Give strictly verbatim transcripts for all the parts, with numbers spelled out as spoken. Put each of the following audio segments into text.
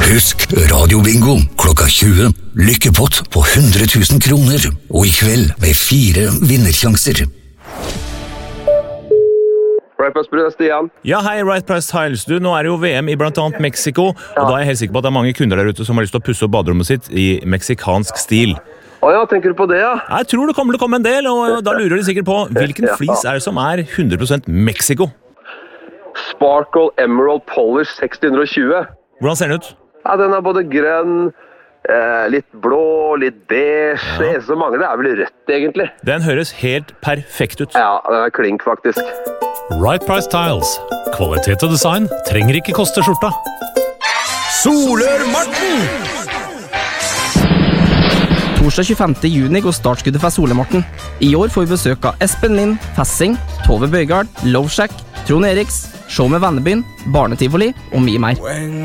Husk Radio Bingo klokka tjue. Lykkepott på hundre tusen kroner. Og i kveld med fire vinnersjanser. Right Price Tiles, Stian. Ja, hei, Right Price Tiles. Du, nå er det jo V M i blant annet Mexico, og da er jeg helt sikker på at det er mange kunder der ute som har lyst til å pusse opp baderommet sitt i meksikansk stil. Å ja, tenker du på det, ja? Jeg tror det kommer til å komme en del, og da lurer de sikkert på hvilken flis er det som er hundre prosent Mexico? Sparkle Emerald Polish seks hundre og tjue. Hvordan ser den ut? Ja, den er både grønn, eh, litt blå, litt beige. Ja. Det eneste som mangler er vel rødt, egentlig. Den høres helt perfekt ut. Ja, den er klink, faktisk. Right Price Tiles. Kvalitet og design trenger ikke koste skjorta. Solør Marten! Torsdag tjuefemte juni går startskuddet for Solør Marten. I år får vi besøk av Espen Lind, Fassing, Tove Bøygard, Love Shack, Trond Eriks, Show med Vennebyen, Barnetivoli og mye mer.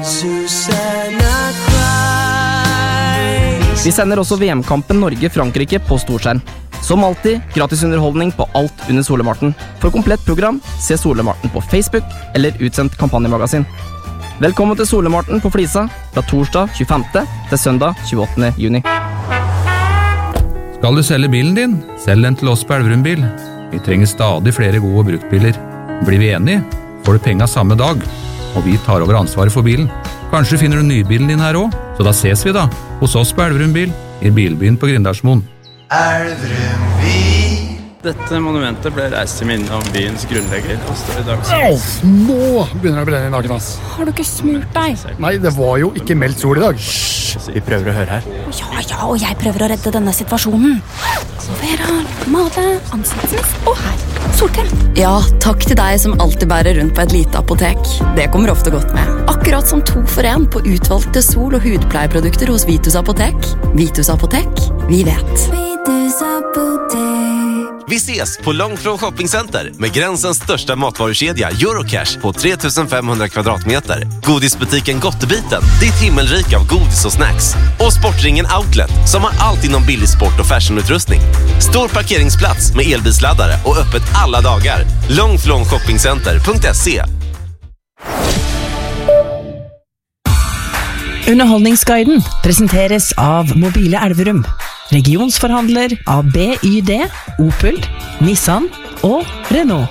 Vi sender også V M-kampen Norge-Frankrike på storskjerm. Som alltid, gratis underholdning på alt under Solør Marten. For komplett program, se Solør Marten på Facebook eller utsendt kampanjemagasin. Velkommen til Solør Marten på Flisa, fra torsdag tjuefemte til søndag tjueåttende juni. Skal du selge bilen din? Selg den til oss på Elverum Bil. Vi trenger stadig flere gode bruktbiler. Blir vi enige, får du penga samme dag, og vi tar over ansvaret for bilen. Kanskje finner du nybilen din her også, så da ses vi da, hos oss på Elverum Bil, i Bilbyen på Grindalsmoen. Elverum Bil. Dette monumentet ble reist til minne om byens grunnlegger og står i dag. Au, nå begynner det å brenne i naken, ass. Har du ikke smurt deg? Nei, det var jo ikke meldt sol i dag. Hysj, vi prøver å høre her. Ja, ja, og jeg prøver å redde denne situasjonen. Vera, Made, ansiktsnes og her. Solkrem. Ja, takk til deg som alltid bærer rundt på et lite apotek. Det kommer ofte godt med. Akkurat som to for en på utvalgte sol- og hudpleieprodukter hos Vitus Apotek. Vitus Apotek, vi vet. Vitus Apotek. Vi ses på Långflon Shoppingcenter med gränsens största matvarukedja Eurocash på tre tusen fem hundra kvadratmeter. Godisbutiken Gottebiten, ditt himmelrik av godis och snacks. Och Sportringen Outlet som har allt inom billig sport och fashionutrustning. Stor parkeringsplats med elbilsladdare och öppet alla dagar. långflon shoppingcenter punkt se. Underholdningsguiden presenteres av Mobile Elverum, regionsforhandler av B Y D, Opel, Nissan og Renault.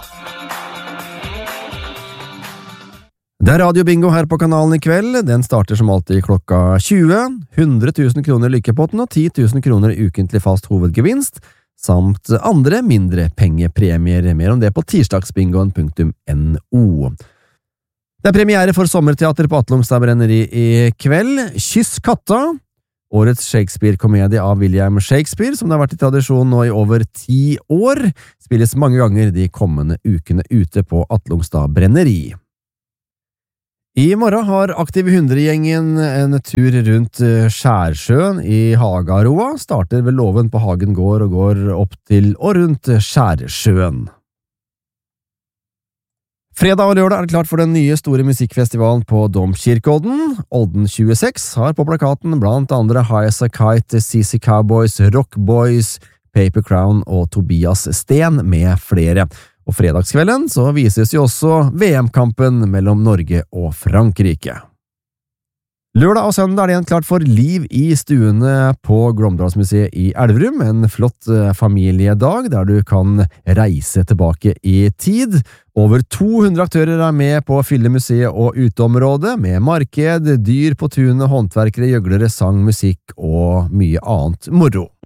Det er Radio Bingo her på kanalen i kveld. Den starter som alltid klokka tjue. hundre tusen kroner i lykkepotten og ti tusen kroner i ukentlig fast hovedgevinst, samt andre mindre pengepremier. Mer om det på tirsdagsbingoen punktum no. Det er premiere for sommerteater på Atlungstad Brenneri i kveld. Kyss katta, årets Shakespeare-komedie av William Shakespeare, som det har vært i tradisjon nå i over ti år, spilles mange ganger de kommende ukene ute på Atlungstad Brenneri. I morgen har Aktive Hundre-gjengen en tur rundt Skjærsjøen i Hagaroa, starter ved låven på Hagen gård og går opp til og rundt Skjærsjøen. Fredag og lørdag er det klart for den nye store musikkfestivalen på Domkirkeodden. Olden tjueseks har på plakaten blant andre High as a Kite, C C Cowboys, Rock Boys, Paper Crown og Tobias Sten med flere. Og fredagskvelden så vises jo også V M-kampen mellom Norge og Frankrike. Lørdag og søndag er det igjen klart for liv i stuene på Glåmdalsmuseet i Elverum, en flott familiedag der du kan reise tilbake i tid. Over to hundre aktører er med på å fylle museet og uteområdet, med marked, dyr på tunet, håndverkere, gjøglere, sang, musikk og mye annet moro.